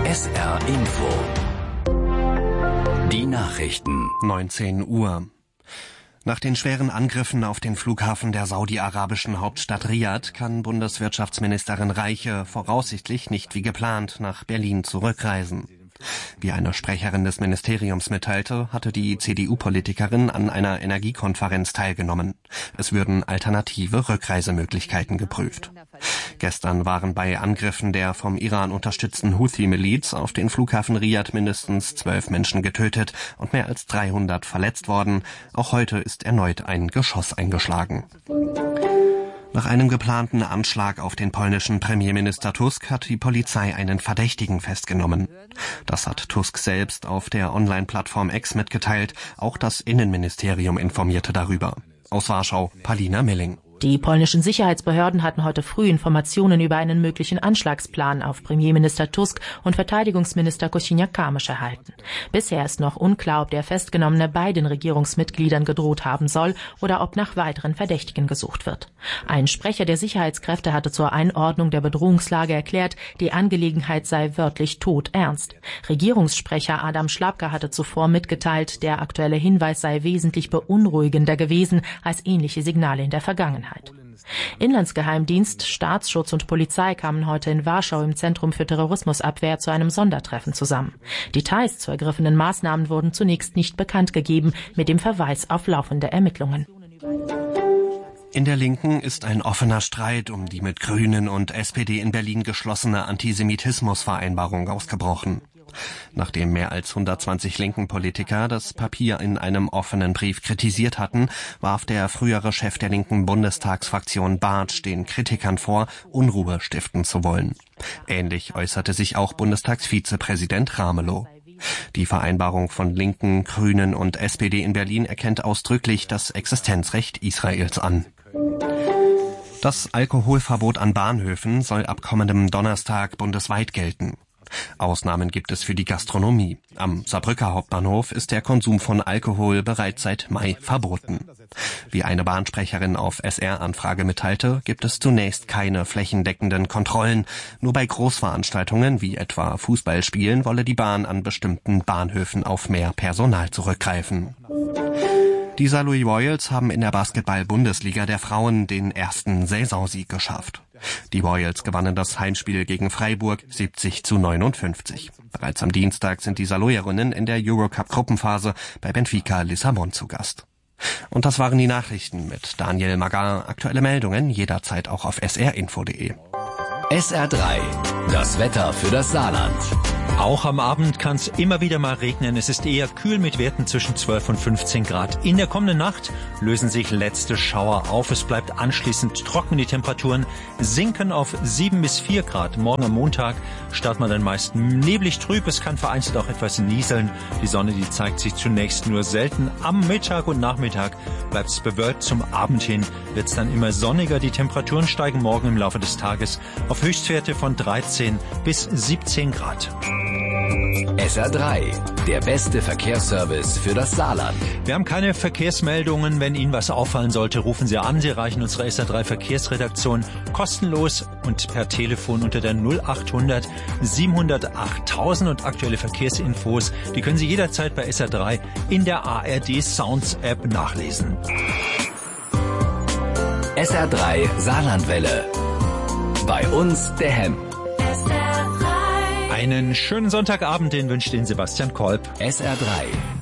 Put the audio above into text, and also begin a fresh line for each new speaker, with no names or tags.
SR Info. Die Nachrichten.
19 Uhr. Nach den schweren Angriffen auf den Flughafen der saudi-arabischen Hauptstadt Riad kann Bundeswirtschaftsministerin Reiche voraussichtlich nicht wie geplant nach Berlin zurückreisen. Wie eine Sprecherin des Ministeriums mitteilte, hatte die CDU-Politikerin an einer Energiekonferenz teilgenommen. Es würden alternative Rückreisemöglichkeiten geprüft. Gestern waren bei Angriffen der vom Iran unterstützten Houthi-Miliz auf den Flughafen Riad mindestens 12 Menschen getötet und mehr als 300 verletzt worden. Auch heute ist erneut ein Geschoss eingeschlagen. Nach einem geplanten Anschlag auf den polnischen Premierminister Tusk hat die Polizei einen Verdächtigen festgenommen. Das hat Tusk selbst auf der Online-Plattform X mitgeteilt. Auch das Innenministerium informierte darüber. Aus Warschau, Palina Milling.
Die polnischen Sicherheitsbehörden hatten heute früh Informationen über einen möglichen Anschlagsplan auf Premierminister Tusk und Verteidigungsminister Kosiniak-Kamysz erhalten. Bisher ist noch unklar, ob der Festgenommene beiden Regierungsmitgliedern gedroht haben soll oder ob nach weiteren Verdächtigen gesucht wird. Ein Sprecher der Sicherheitskräfte hatte zur Einordnung der Bedrohungslage erklärt, die Angelegenheit sei wörtlich todernst. Regierungssprecher Adam Szłapka hatte zuvor mitgeteilt, der aktuelle Hinweis sei wesentlich beunruhigender gewesen als ähnliche Signale in der Vergangenheit. Inlandsgeheimdienst, Staatsschutz und Polizei kamen heute in Warschau im Zentrum für Terrorismusabwehr zu einem Sondertreffen zusammen. Details zu ergriffenen Maßnahmen wurden zunächst nicht bekannt gegeben, mit dem Verweis auf laufende Ermittlungen.
In der Linken ist ein offener Streit um die mit Grünen und SPD in Berlin geschlossene Antisemitismusvereinbarung ausgebrochen. Nachdem mehr als 120 linken Politiker das Papier in einem offenen Brief kritisiert hatten, warf der frühere Chef der linken Bundestagsfraktion Bartsch den Kritikern vor, Unruhe stiften zu wollen. Ähnlich äußerte sich auch Bundestagsvizepräsident Ramelow. Die Vereinbarung von Linken, Grünen und SPD in Berlin erkennt ausdrücklich das Existenzrecht Israels an. Das Alkoholverbot an Bahnhöfen soll ab kommendem Donnerstag bundesweit gelten. Ausnahmen gibt es für die Gastronomie. Am Saarbrücker Hauptbahnhof ist der Konsum von Alkohol bereits seit Mai verboten. Wie eine Bahnsprecherin auf SR-Anfrage mitteilte, gibt es zunächst keine flächendeckenden Kontrollen. Nur bei Großveranstaltungen wie etwa Fußballspielen wolle die Bahn an bestimmten Bahnhöfen auf mehr Personal zurückgreifen. Die Saarlouis Royals haben in der Basketball-Bundesliga der Frauen den ersten Saisonsieg geschafft. Die Royals gewannen das Heimspiel gegen Freiburg 70-59. Bereits am Dienstag sind die Saarlouierinnen in der Eurocup-Gruppenphase bei Benfica Lissabon zu Gast. Und das waren die Nachrichten mit Daniel Magar. Aktuelle Meldungen jederzeit auch auf srinfo.de.
SR3, das Wetter für das Saarland.
Auch am Abend kann es immer wieder mal regnen. Es ist eher kühl mit Werten zwischen 12 und 15 Grad. In der kommenden Nacht lösen sich letzte Schauer auf. Es bleibt anschließend trocken. Die Temperaturen sinken auf 7 bis 4 Grad. Morgen am Montag startet man dann meist neblig trüb. Es kann vereinzelt auch etwas nieseln. Die Sonne, die zeigt sich zunächst nur selten. Am Mittag und Nachmittag bleibt es bewölkt. Zum Abend hin wird es dann immer sonniger. Die Temperaturen steigen morgen im Laufe des Tages auf Höchstwerte von 13 bis 17 Grad.
SR3, der beste Verkehrsservice für das Saarland.
Wir haben keine Verkehrsmeldungen. Wenn Ihnen was auffallen sollte, rufen Sie an. Sie erreichen unsere SR3 Verkehrsredaktion kostenlos und per Telefon unter der 0800 700 8000 und aktuelle Verkehrsinfos, die können Sie jederzeit bei SR3 in der ARD Sounds App nachlesen.
SR3 Saarlandwelle. Bei uns der Hem.
Einen schönen Sonntagabend, den wünscht Ihnen Sebastian Kolb.
SR3